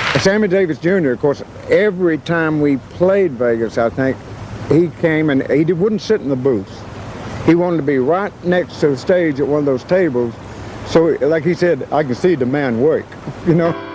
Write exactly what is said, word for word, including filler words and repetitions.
Sammy Davis Junior, of course, every time we played Vegas, I think, he came and he wouldn't sit in the booth. He wanted to be right next to the stage at one of those tables. So, like he said, I can see the man work, you know.